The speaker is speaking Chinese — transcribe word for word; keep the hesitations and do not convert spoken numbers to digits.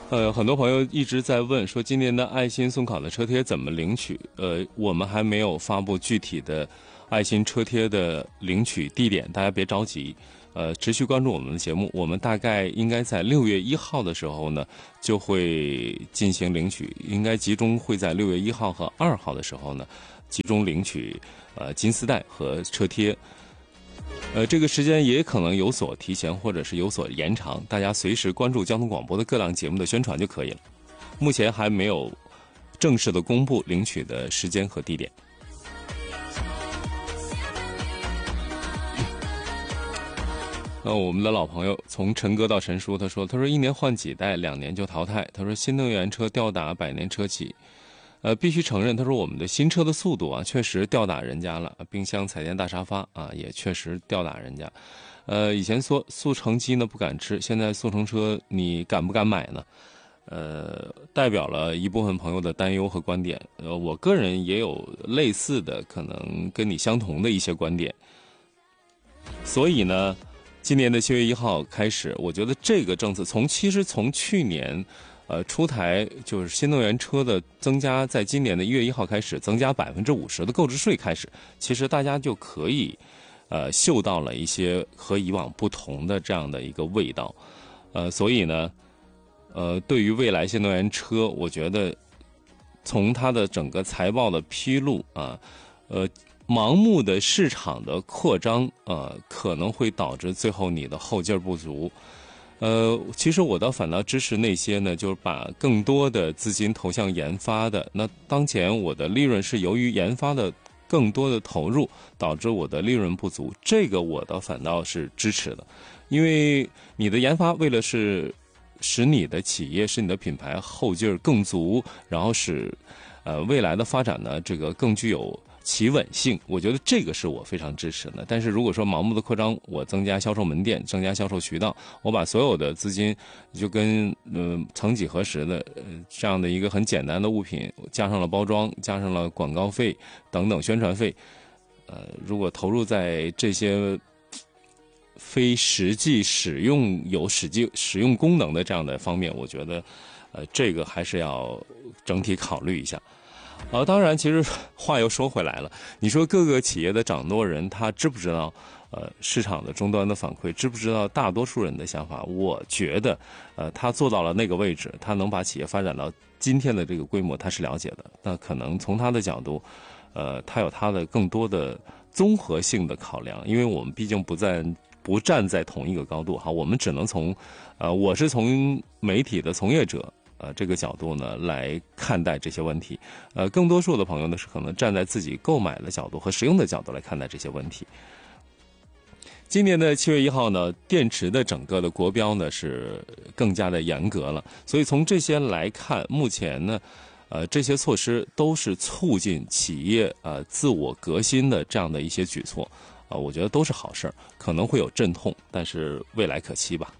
呃，很多朋友一直在问说，今年的爱心送考的车贴怎么领取？呃，我们还没有发布具体的爱心车贴的领取地点，大家别着急。呃，持续关注我们的节目，我们大概应该在六月一号的时候呢，就会进行领取，应该集中会在六月一号和二号的时候呢，集中领取呃金丝带和车贴。呃，这个时间也可能有所提前，或者是有所延长，大家随时关注交通广播的各档节目的宣传就可以了。目前还没有正式的公布领取的时间和地点。那我们的老朋友从陈哥到陈叔，他说他说一年换几代，两年就淘汰。他说新能源车吊打百年车企。呃，必须承认，他说我们的新车的速度啊，确实吊打人家了。冰箱、彩电、大沙发啊，也确实吊打人家。呃，以前说速成机呢不敢吃，现在速成车你敢不敢买呢？呃，代表了一部分朋友的担忧和观点。呃，我个人也有类似的，可能跟你相同的一些观点。所以呢，今年的七月一号开始，我觉得这个政策从其实从去年。呃，出台就是新能源车的增加，在今年的一月一号开始增加百分之五十的购置税开始，其实大家就可以，呃，嗅到了一些和以往不同的这样的一个味道，呃，所以呢，呃，对于未来新能源车，我觉得从它的整个财报的披露啊，呃，盲目的市场的扩张，呃，可能会导致最后你的后劲不足。呃，其实我倒反倒支持那些呢，就是把更多的资金投向研发的。那当前我的利润是由于研发的更多的投入，导致我的利润不足，这个我倒反倒是支持的。因为你的研发为了是使你的企业、使你的品牌后劲儿更足，然后使呃未来的发展呢，这个更具有企稳性，我觉得这个是我非常支持的。但是如果说盲目的扩张，我增加销售门店，增加销售渠道，我把所有的资金就跟呃曾几何时的呃这样的一个很简单的物品，加上了包装，加上了广告费等等宣传费，呃，如果投入在这些非实际使用有实际使用功能的这样的方面，我觉得呃这个还是要整体考虑一下。呃，当然，其实话又说回来了，你说各个企业的掌舵人他知不知道呃市场的终端的反馈，知不知道大多数人的想法？我觉得，呃，他做到了那个位置，他能把企业发展到今天的这个规模，他是了解的。那可能从他的角度，呃，他有他的更多的综合性的考量，因为我们毕竟不在不站在同一个高度哈，我们只能从，呃，我是从媒体的从业者。呃，这个角度呢来看待这些问题，呃，更多数的朋友呢是可能站在自己购买的角度和使用的角度来看待这些问题。今年的七月一号呢，电池的整个的国标呢是更加的严格了，所以从这些来看，目前呢，呃，这些措施都是促进企业呃自我革新的这样的一些举措，啊、呃，我觉得都是好事儿，可能会有阵痛，但是未来可期吧。